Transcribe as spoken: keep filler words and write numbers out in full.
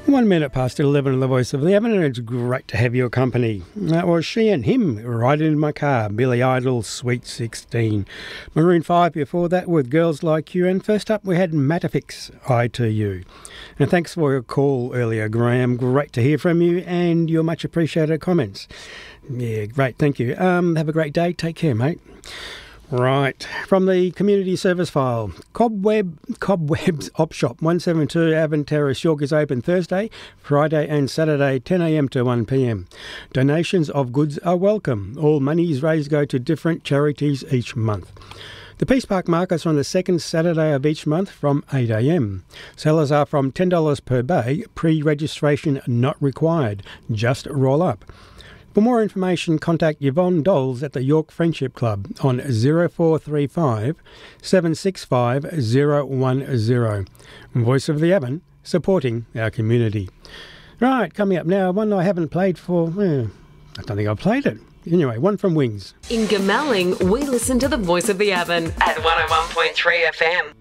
One minute past eleven on the Voice of the Evan, and it's great to have your company. That was She and Him, Riding in My Car, Billy Idol, Sweet sixteen. Maroon five before that with Girls Like You, and first up we had Matafix, I To You. And thanks for your call earlier, Graham. Great to hear from you and your much appreciated comments. Yeah, great, thank you. Um, have a great day. Take care, mate. Right, from the community service file, Cobweb Cobwebs Op Shop, one seventy-two Avon Terrace, York is open Thursday, Friday and Saturday, ten a m to one p m. Donations of goods are welcome. All monies raised go to different charities each month. The Peace Park markets are on the second Saturday of each month from eight a m. Sellers are from ten dollars per bay, pre-registration not required, just roll up. For more information, contact Yvonne Doles at the York Friendship Club on zero four three five, seven six five, zero one zero. Voice of the Avon, supporting our community. Right, coming up now, one I haven't played for, eh, I don't think I've played it. Anyway, one from Wings. In Gamelling, we listen to the Voice of the Avon at one oh one point three F M.